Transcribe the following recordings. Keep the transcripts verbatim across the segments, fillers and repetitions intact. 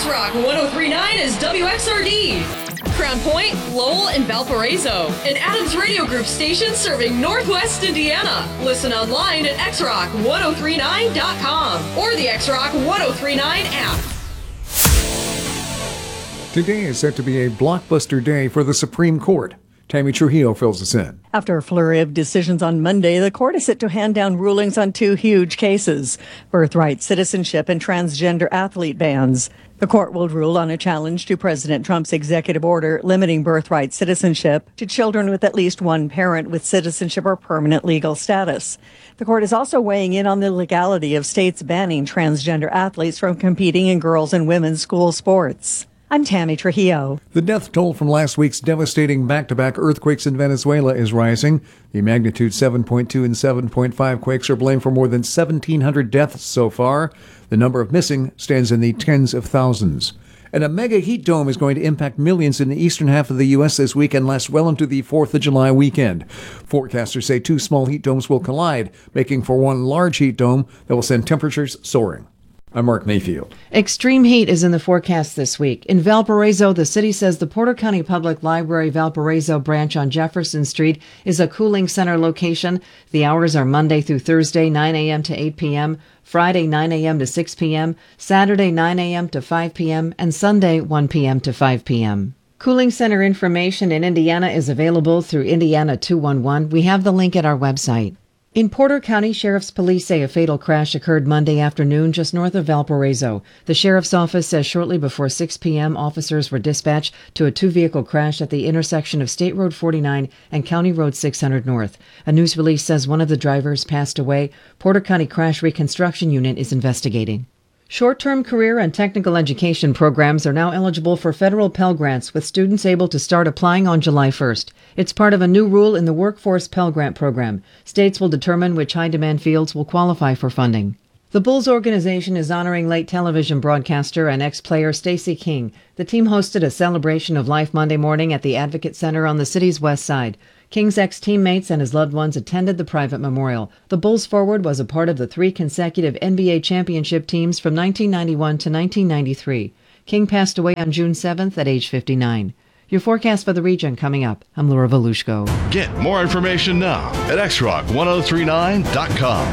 X-Rock one oh three point nine is W X R D. Crown Point, Lowell, and Valparaiso. An Adams Radio Group station serving Northwest Indiana. Listen online at x rock one oh three nine dot com or the X-Rock one oh three nine app. Today is set to be a blockbuster day for the Supreme Court. Tammy Trujillo fills us in. After a flurry of decisions on Monday, the court is set to hand down rulings on two huge cases: birthright citizenship and transgender athlete bans. The court will rule on a challenge to President Trump's executive order limiting birthright citizenship to children with at least one parent with citizenship or permanent legal status. The court is also weighing in on the legality of states banning transgender athletes from competing in girls' and women's school sports. I'm Tammy Trujillo. The death toll from last week's devastating back-to-back earthquakes in Venezuela is rising. The magnitude seven point two and seven point five quakes are blamed for more than seventeen hundred deaths so far. The number of missing stands in the tens of thousands. And a mega heat dome is going to impact millions in the eastern half of the U S this week and last well into the fourth of July weekend. Forecasters say two small heat domes will collide, making for one large heat dome that will send temperatures soaring. I'm Mark Mayfield. Extreme heat is in the forecast this week. In Valparaiso, the city says the Porter County Public Library Valparaiso branch on Jefferson Street is a cooling center location. The hours are Monday through Thursday, nine a.m. to eight p.m., Friday, nine a.m. to six p.m., Saturday, nine a.m. to five p.m., and Sunday, one p.m. to five p.m. Cooling center information in Indiana is available through Indiana two one one. We have the link at our website. In Porter County, Sheriff's Police say a fatal crash occurred Monday afternoon just north of Valparaiso. The Sheriff's Office says shortly before six p.m., officers were dispatched to a two-vehicle crash at the intersection of State Road forty-nine and County Road six hundred North. A news release says one of the drivers passed away. Porter County Crash Reconstruction Unit is investigating. Short-term career and technical education programs are now eligible for federal Pell Grants, with students able to start applying on July first. It's part of a new rule in the Workforce Pell Grant program. States will determine which high-demand fields will qualify for funding. The Bulls organization is honoring late television broadcaster and ex-player Stacey King. The team hosted a celebration of life Monday morning at the Advocate Center on the city's west side. King's ex-teammates and his loved ones attended the private memorial. The Bulls forward was a part of the three consecutive N B A championship teams from nineteen ninety-one to nineteen ninety-three. King passed away on June seventh at age fifty-nine. Your forecast for the region coming up. I'm Laura Volushko. Get more information now at x rock one oh three nine dot com.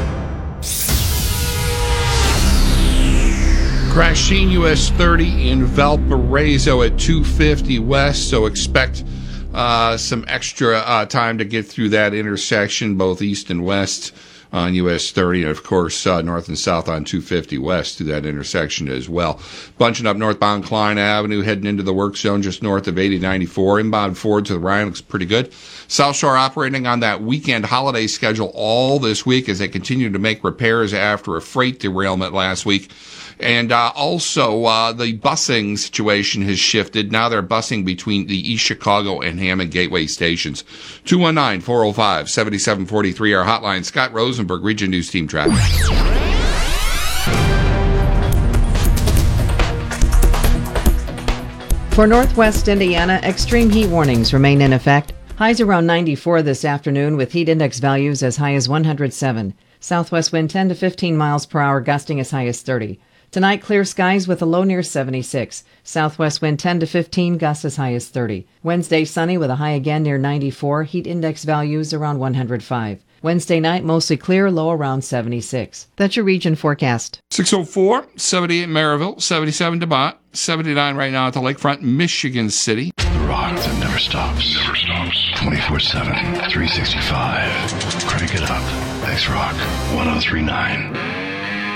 Crash seen U S thirty in Valparaiso at two fifty west, so expect uh, some extra uh, time to get through that intersection, both east and west on U S thirty, and of course uh, north and south on two fifty west to that intersection as well. Bunching up northbound Klein Avenue, heading into the work zone just north of eighty ninety-four. Inbound Ford to the Ryan looks pretty good. South Shore operating on that weekend holiday schedule all this week as they continue to make repairs after a freight derailment last week. And uh, also, uh, the busing situation has shifted. Now they're busing between the East Chicago and Hammond Gateway stations. two one nine, four oh five, seven seven four three, our hotline. Scott Rosenberg, Region News Team Traffic. For Northwest Indiana, extreme heat warnings remain in effect. Highs around ninety-four this afternoon with heat index values as high as one hundred seven. Southwest wind ten to fifteen miles per hour, gusting as high as thirty. Tonight, clear skies with a low near seventy-six. Southwest wind ten to fifteen, gusts as high as thirty. Wednesday, sunny with a high again near ninety-four. Heat index values around one hundred five. Wednesday night, mostly clear, low around seventy-six. That's your region forecast. six oh four, seventy-eight Maryville, seventy-seven DeMont, seventy-nine right now at the Lakefront, Michigan City. The rock that never stops. Never stops. twenty-four seven, three sixty-five. Crank it up. X-Rock one oh three nine.